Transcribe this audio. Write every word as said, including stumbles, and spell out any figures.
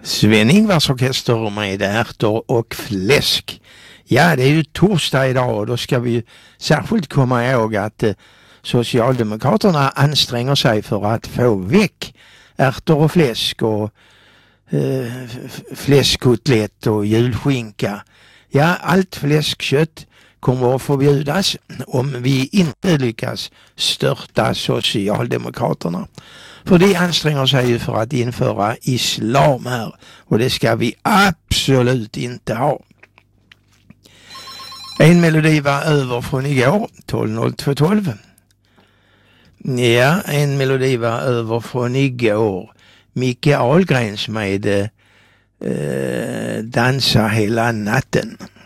Sven-Ingvars orkester med ärtor och fläsk. Ja, det är ju torsdag idag och då ska vi särskilt komma ihåg att eh, Socialdemokraterna anstränger sig för att få väck ärtor och fläsk och eh, fläskkotlett och julskinka. Ja, allt fläskkött kommer att förbjudas om vi inte lyckas störta Socialdemokraterna. För de anstränger sig ju för att införa islam här och det ska vi absolut inte ha. En melodi var över från igår, tolv noll två tolv. Ja, en melodi var över från igår. Micke Ahlgrens med eh, Dansa hela natten.